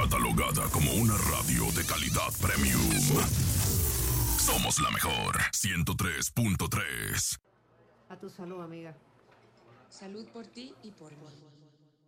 Catalogada como una radio de calidad premium. Somos la mejor 103.3. A tu salud, amiga. Salud por ti y por mí.